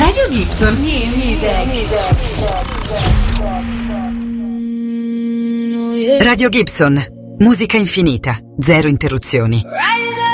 Radio Gibson. New music. Radio Gibson. Musica infinita. Zero interruzioni. Right.